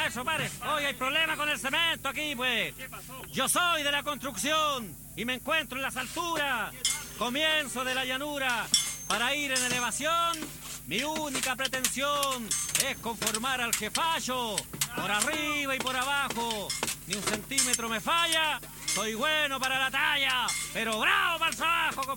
maestro, pare. Hoy hay problema con el cemento aquí, pues. Yo soy de la construcción y me encuentro en las alturas. Comienzo de la llanura para ir en elevación. Mi única pretensión es conformar al jefayo. Por arriba y por abajo. Ni un centímetro me falla. Soy bueno para la talla, pero bravo para el trabajo,